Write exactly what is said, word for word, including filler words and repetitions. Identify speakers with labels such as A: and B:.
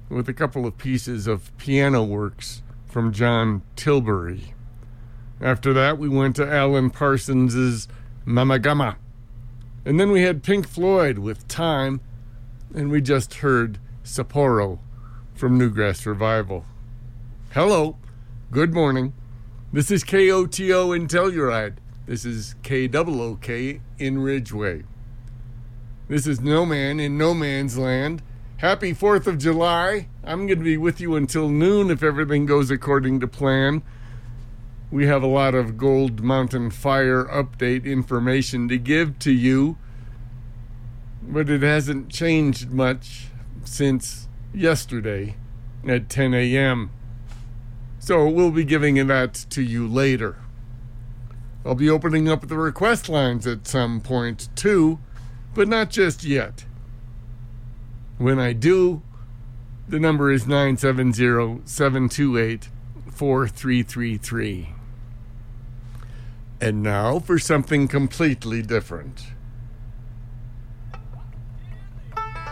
A: with a couple of pieces of piano works from John Tilbury. After that, we went to Alan Parsons's Mama Gama. And then we had Pink Floyd with Time, and we just heard Sapporo from Newgrass Revival. Hello, good morning. This is K O T O in Telluride. This is K O O K in Ridgeway. This is No Man in No Man's Land. Happy fourth of July. I'm going to be with you until noon if everything goes according to plan. We have a lot of Gold Mountain Fire update information to give to you, but it hasn't changed much since yesterday at ten a.m. So we'll be giving that to you later. I'll be opening up the request lines at some point too, but not just yet. When I do, the number is nine seven zero, seven two eight, four three three three. And now for something completely different.